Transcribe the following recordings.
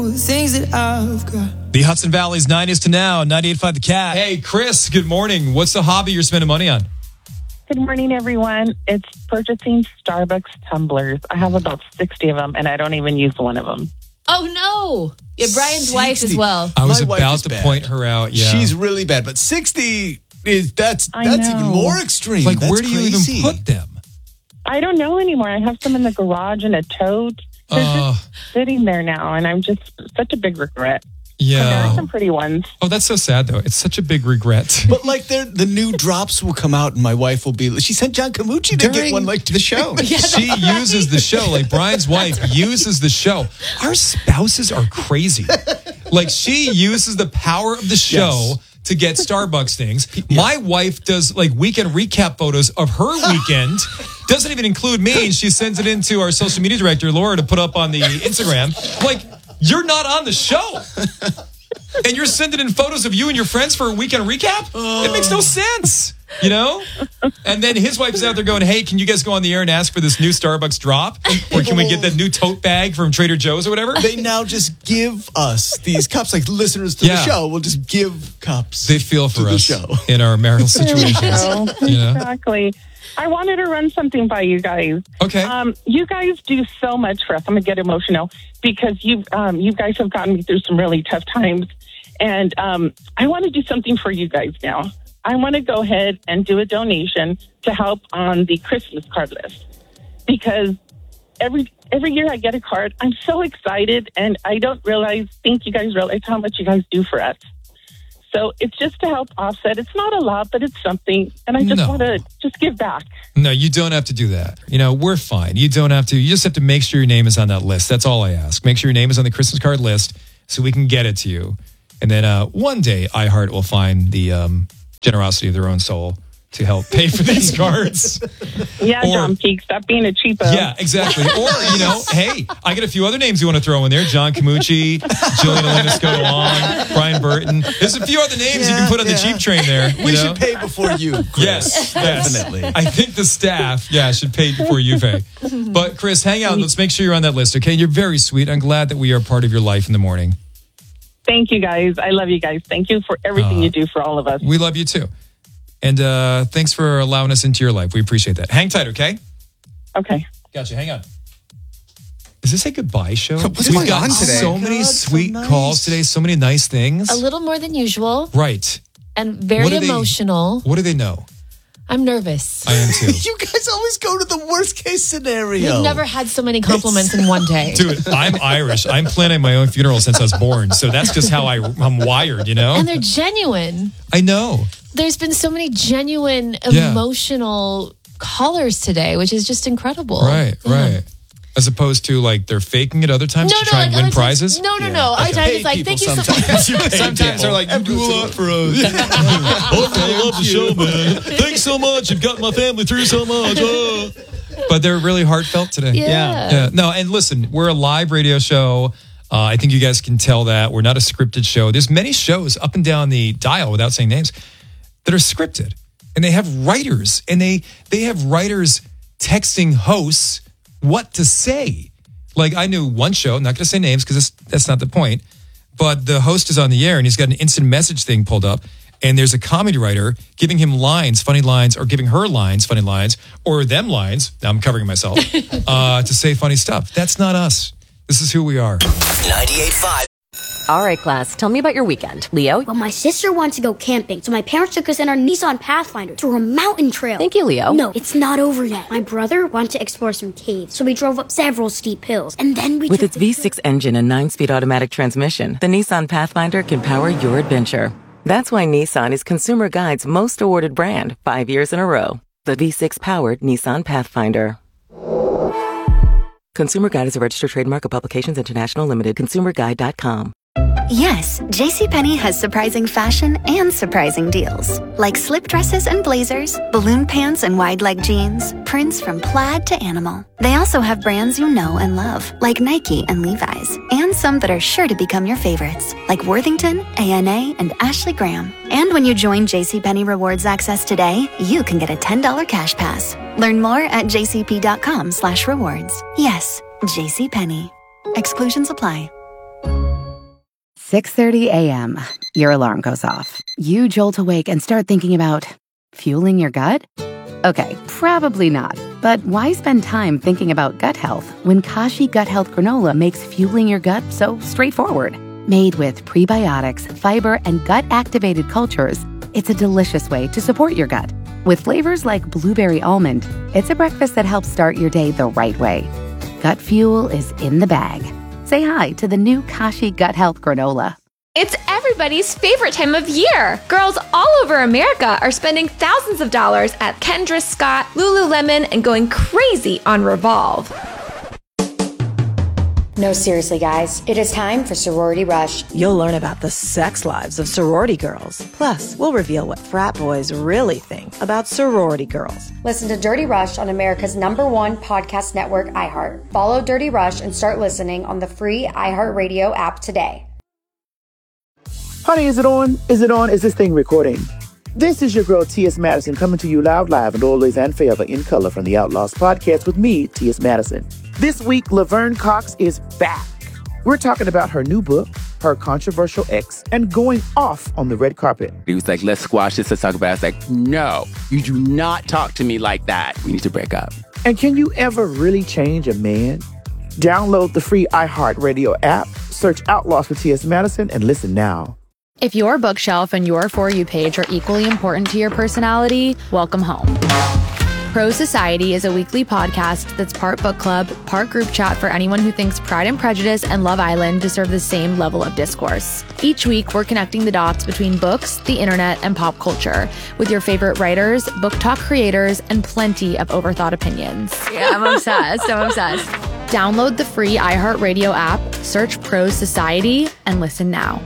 things that I've got. The Hudson Valley's 90s to now, 98.5 The Cat. Hey, Chris, good morning. What's the hobby you're spending money on? Good morning, everyone. It's purchasing Starbucks tumblers. I have about 60 of them, and I don't even use one of them. Oh, no. Yeah, Brian's wife as well. I was My wife about is to bad. point her out. Yeah. She's really bad, but 60 is that's even more extreme. Like, That's where do you crazy. even put them? I don't know anymore. I have some in the garage in a tote. They're just sitting there now, and I'm just such a big regret. But there are Yeah. some pretty ones. Oh, that's so sad, though. It's such a big regret. But like the new drops will come out, and my wife will be. She sent John Camucci to get one like the show. She uses the show. Like, Brian's wife uses the show. Our spouses are crazy. Like, she uses the power of the show to get Starbucks things. My wife does like weekend recap photos of her weekend. Doesn't even include me. And she sends it into our social media director, Laura, to put up on the Instagram. Like, you're not on the show. And you're sending in photos of you and your friends for a weekend recap? It makes no sense, you know? And then his wife is out there going, hey, can you guys go on the air and ask for this new Starbucks drop? Or can we get that new tote bag from Trader Joe's or whatever? They now just give us these cups, like listeners to the show will just give cups. They feel for to the us show. in our marital situations. You know? Exactly. I wanted to run something by you guys. Okay. You guys do so much for us. I'm going to get emotional because you guys have gotten me through some really tough times. And I want to do something for you guys now. I want to go ahead and do a donation to help on the Christmas card list. Because every year I get a card, I'm so excited. And I don't think you guys realize how much you guys do for us. So it's just to help offset. It's not a lot, but it's something. And I just want to just give back. No, you don't have to do that. You know, we're fine. You don't have to. You just have to make sure your name is on that list. That's all I ask. Make sure your name is on the Christmas card list so we can get it to you. And then one day, iHeart will find the generosity of their own soul to help pay for these cards. Yeah, John Peake, stop being a cheapo. Yeah, exactly. Or, you know, hey, I got a few other names you want to throw in there. John Camucci, Jillian Elena Scott, Brian Burton. There's a few other names you can put on the cheap train there. We should pay before you, Chris. Yes, definitely. I think the staff, should pay before you pay. But, Chris, hang out. Let's make sure you're on that list, okay? You're very sweet. I'm glad that we are part of your life in the morning. Thank you, guys. I love you guys. Thank you for everything you do for all of us. We love you, too. And thanks for allowing us into your life. We appreciate that. Hang tight, okay? Okay. Gotcha. Hang on. Is this a goodbye show? What's We've going gotten on today? so many sweet calls today, so many nice things. A little more than usual. Right. And very emotional. What do they know? I'm nervous. I am too. You guys always go to the worst case scenario. We've never had so many compliments in one day. Dude, I'm Irish. I'm planning my own funeral since I was born. So that's just how I'm wired, you know? And they're genuine. I know. There's been so many genuine, emotional callers today, which is just incredible. Right. As opposed to like they're faking it other times to try and win prizes? No. Other times it's like, thank you so much. Sometimes they're like, you do a lot for us. I love the show, man. Thanks so much. You've got my family through so much. But they're really heartfelt today. Yeah. No, and listen, we're a live radio show. I think you guys can tell that. We're not a scripted show. There's many shows up and down the dial, without saying names, that are scripted. And they have writers. And they have writers texting hosts what to say. Like, I knew one show, not going to say names because that's not the point, but the host is on the air and he's got an instant message thing pulled up, and there's a comedy writer giving him lines, funny lines, or giving her lines, funny lines, or them lines, now I'm covering myself, to say funny stuff. That's not us. This is who we are. 98.5. All right, class, tell me about your weekend. Leo? Well, my sister wants to go camping, so my parents took us in our Nissan Pathfinder through a mountain trail. Thank you, Leo. No, it's not over yet. My brother wanted to explore some caves, so we drove up several steep hills, and then we With its V6 engine and 9-speed automatic transmission, the Nissan Pathfinder can power your adventure. That's why Nissan is Consumer Guide's most awarded brand 5 years in a row. The V6-powered Nissan Pathfinder. Consumer Guide is a registered trademark of Publications International Limited. ConsumerGuide.com. Yes, JCPenney has surprising fashion and surprising deals. Like slip dresses and blazers, balloon pants and wide leg jeans, prints from plaid to animal. They also have brands you know and love, like Nike and Levi's, and some that are sure to become your favorites, like Worthington, ANA, and Ashley Graham. And when you join JCPenney Rewards Access today, you can get a $10 cash pass. Learn more at jcp.com/rewards. Yes, JCPenney. Exclusions apply. 6:30 a.m. Your alarm goes off. You jolt awake and start thinking about fueling your gut? Okay, probably not. But why spend time thinking about gut health when Kashi Gut Health Granola makes fueling your gut so straightforward? Made with prebiotics, fiber, and gut-activated cultures, it's a delicious way to support your gut. With flavors like blueberry almond, it's a breakfast that helps start your day the right way. Gut fuel is in the bag. Say hi to the new Kashi Gut Health Granola. It's everybody's favorite time of year. Girls all over America are spending thousands of dollars at Kendra Scott, Lululemon, and going crazy on Revolve. No, seriously, guys. It is time for Sorority Rush. You'll learn about the sex lives of sorority girls. Plus, we'll reveal what frat boys really think about sorority girls. Listen to Dirty Rush on America's #1 podcast network, iHeart. Follow Dirty Rush and start listening on the free iHeartRadio app today. Honey, is it on? Is it on? Is this thing recording? This is your girl, T.S. Madison, coming to you loud, live, and always and forever in color from the Outlaws podcast with me, T.S. Madison. This week, Laverne Cox is back. We're talking about her new book, her controversial ex, and going off on the red carpet. He was like, let's squash this, let's talk about it. I was like, no, you do not talk to me like that. We need to break up. And can you ever really change a man? Download the free iHeartRadio app, search Outlaws for T.S. Madison, and listen now. If your bookshelf and your For You page are equally important to your personality, welcome home. Pro Society is a weekly podcast that's part book club, part group chat for anyone who thinks Pride and Prejudice and Love Island deserve the same level of discourse. Each week, we're connecting the dots between books, the internet, and pop culture with your favorite writers, book talk creators, and plenty of overthought opinions. Yeah, I'm obsessed. Download the free iHeartRadio app, search Pro Society, and listen now.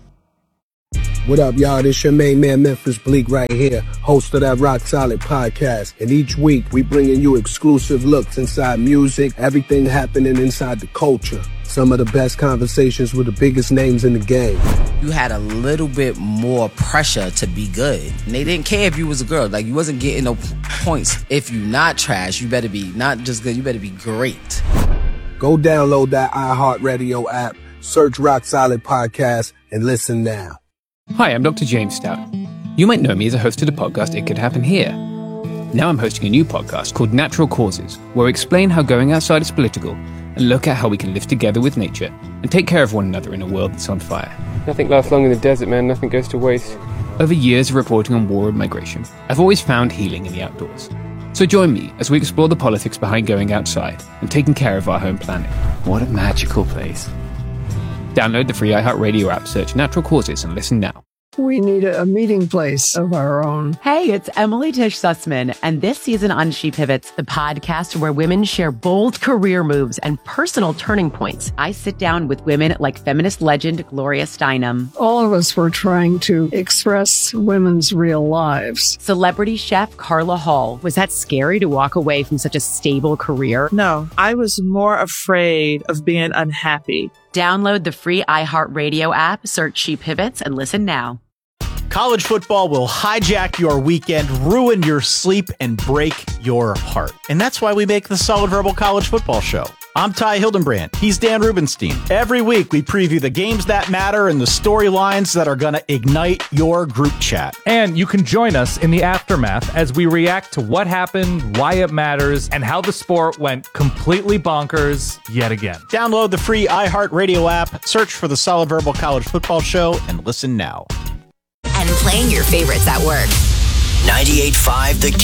What up, y'all? This your main man, Memphis Bleak, right here, host of that Rock Solid podcast. And each week, we bringing you exclusive looks inside music, everything happening inside the culture. Some of the best conversations with the biggest names in the game. You had a little bit more pressure to be good. And they didn't care if you was a girl. Like, you wasn't getting no points. If you not trash, you better be not just good, you better be great. Go download that iHeartRadio app, search Rock Solid Podcast, and listen now. Hi, I'm Dr. James Stout. You might know me as a host of the podcast It Could Happen Here. Now I'm hosting a new podcast called Natural Causes, where I explain how going outside is political and look at how we can live together with nature and take care of one another in a world that's on fire. Nothing lasts long in the desert, man. Nothing goes to waste. Over years of reporting on war and migration, I've always found healing in the outdoors. So join me as we explore the politics behind going outside and taking care of our home planet. What a magical place. Download the free iHeartRadio app, search Natural Causes, and listen now. We need a meeting place of our own. Hey, it's Emily Tish Sussman, and this season on She Pivots, the podcast where women share bold career moves and personal turning points. I sit down with women like feminist legend Gloria Steinem. All of us were trying to express women's real lives. Celebrity chef Carla Hall. Was that scary to walk away from such a stable career? No, I was more afraid of being unhappy. Download the free iHeartRadio app, search She Pivots, and listen now. College football will hijack your weekend, ruin your sleep, and break your heart. And that's why we make the Solid Verbal College Football Show. I'm Ty Hildenbrand. He's Dan Rubenstein. Every week, we preview the games that matter and the storylines that are going to ignite your group chat. And you can join us in the aftermath as we react to what happened, why it matters, and how the sport went completely bonkers yet again. Download the free iHeartRadio app, search for the Solid Verbal College Football Show, and listen now. And playing your favorites at work. 98.5 The